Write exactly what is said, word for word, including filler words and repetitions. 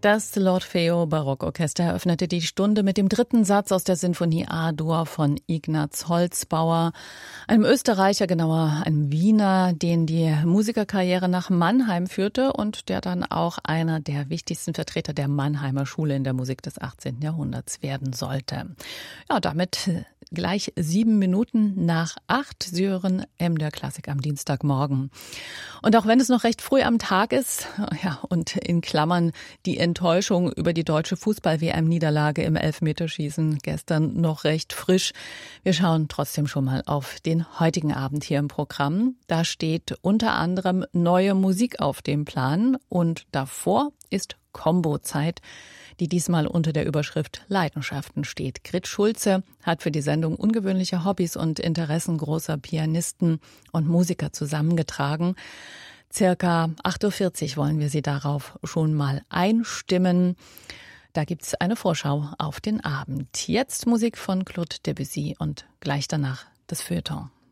Das L'Orfeo Barockorchester eröffnete die Stunde mit dem dritten Satz aus der Sinfonie A-Dur von Ignaz Holzbauer, einem Österreicher, genauer einem Wiener, den die Musikerkarriere nach Mannheim führte und der dann auch einer der wichtigsten Vertreter der Mannheimer Schule in der Musik des achtzehnten Jahrhunderts werden sollte. Ja, damit gleich sieben Minuten nach acht. Sie hören M D R Klassik am Dienstagmorgen. Und auch wenn es noch recht früh am Tag ist, ja, und in Klammern die Enttäuschung über die deutsche Fußball-W M-Niederlage im Elfmeterschießen gestern noch recht frisch. Wir schauen trotzdem schon mal auf den heutigen Abend hier im Programm. Da steht unter anderem neue Musik auf dem Plan und davor ist Kombo-Zeit, die diesmal unter der Überschrift Leidenschaften steht. Grit Schulze hat für die Sendung ungewöhnliche Hobbys und Interessen großer Pianisten und Musiker zusammengetragen. Circa acht Uhr vierzig wollen wir Sie darauf schon mal einstimmen. Da gibt's eine Vorschau auf den Abend. Jetzt Musik von Claude Debussy und gleich danach das Feuilleton.